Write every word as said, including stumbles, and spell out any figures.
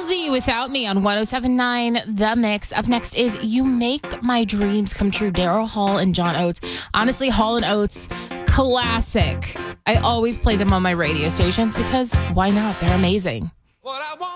Halsey, Without Me on one oh seven point nine The Mix. Up next is You Make My Dreams Come True, Daryl Hall and John Oates. Honestly, Hall and Oates, classic. I always play them on my radio stations because why not? They're amazing. What I want.